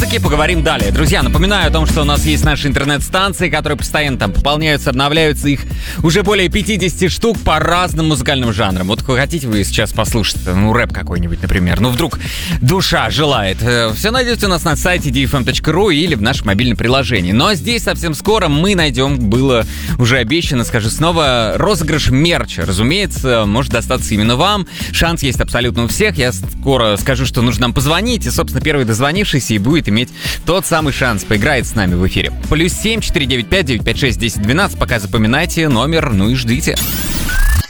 музыки поговорим далее. Друзья, напоминаю о том, что у нас есть наши интернет-станции, которые постоянно там пополняются, обновляются. Их уже более 50 штук по разным музыкальным жанрам. Вот хотите вы сейчас послушать, рэп какой-нибудь, например. Вдруг душа желает. Все найдете у нас на сайте dfm.ru или в нашем мобильном приложении. Ну а здесь совсем скоро мы найдем, было уже обещано, скажу снова, розыгрыш мерча. Разумеется, может достаться именно вам. Шанс есть абсолютно у всех. Я скоро скажу, что нужно нам позвонить. И, собственно, первый дозвонившийся и будет иметь тот самый шанс. Поиграет с нами в эфире. +7 495 956 10 12. Пока запоминайте номер, ну и ждите.